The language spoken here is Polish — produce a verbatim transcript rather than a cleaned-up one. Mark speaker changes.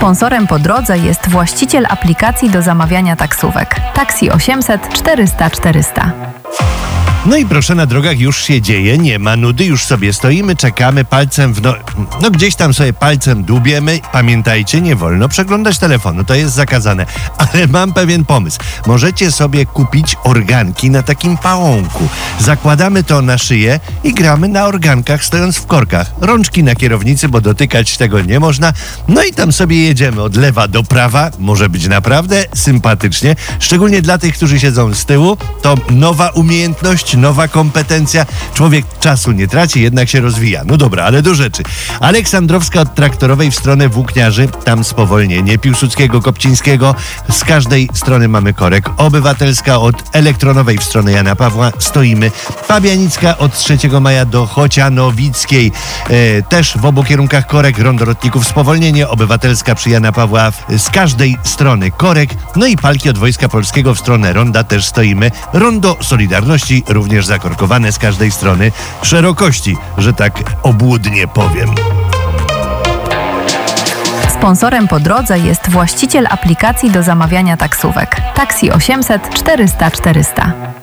Speaker 1: Sponsorem po drodze jest właściciel aplikacji do zamawiania taksówek Taxi osiemset czterysta czterysta.
Speaker 2: No i proszę, na drogach już się dzieje, nie ma nudy, już sobie stoimy, czekamy, palcem w no... No gdzieś tam sobie palcem dubiemy. Pamiętajcie, nie wolno przeglądać telefonu, to jest zakazane. Ale mam pewien pomysł. Możecie sobie kupić organki na takim pałąku. Zakładamy to na szyję i gramy na organkach, stojąc w korkach. Rączki na kierownicy, bo dotykać tego nie można. No i tam sobie jedziemy od lewa do prawa. Może być naprawdę sympatycznie. Szczególnie dla tych, którzy siedzą z tyłu. To nowa umiejętność, nowa kompetencja. Człowiek czasu nie traci, jednak się rozwija. No dobra, ale do rzeczy. Aleksandrowska od Traktorowej w stronę Włókniarzy. Tam spowolnienie. Piłsudskiego, Kopcińskiego. Z każdej strony mamy korek. Obywatelska od Elektronowej w stronę Jana Pawła. Stoimy. Pabianicka od trzeciego maja do Chocianowickiej. E, też w obu kierunkach korek. Rondo Lotników spowolnienie. Obywatelska przy Jana Pawła z każdej strony korek. No i Palki od Wojska Polskiego w stronę Ronda też stoimy. Rondo Solidarności również zakorkowane z każdej strony szerokości, że tak obłudnie powiem.
Speaker 1: Sponsorem po drodze jest właściciel aplikacji do zamawiania taksówek Taxi osiemset czterysta czterysta.